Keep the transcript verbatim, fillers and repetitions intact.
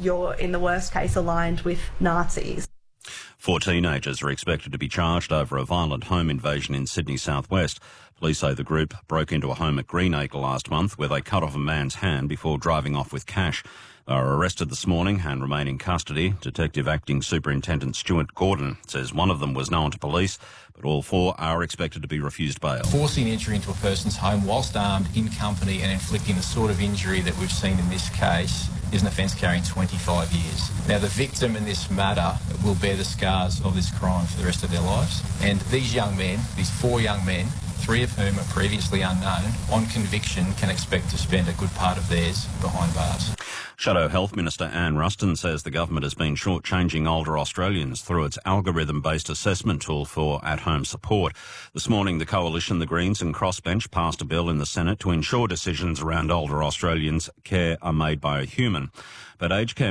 you're, in the worst case, aligned with Nazis. Four teenagers are expected to be charged over a violent home invasion in Sydney southwest. Police say the group broke into a home at Greenacre last month where they cut off a man's hand before driving off with cash. They were arrested this morning and remain in custody. Detective Acting Superintendent Stuart Gordon says one of them was known to police, but all four are expected to be refused bail. Forcing entry into a person's home whilst armed, in company and inflicting the sort of injury that we've seen in this case is an offence carrying twenty-five years. Now, the victim in this matter will bear the scars of this crime for the rest of their lives. And these young men, these four young men, three of whom are previously unknown, on conviction can expect to spend a good part of theirs behind bars. Shadow Health Minister Anne Ruston says the government has been shortchanging older Australians through its algorithm-based assessment tool for at-home support. This morning, the Coalition, the Greens and Crossbench passed a bill in the Senate to ensure decisions around older Australians' care are made by a human. But aged care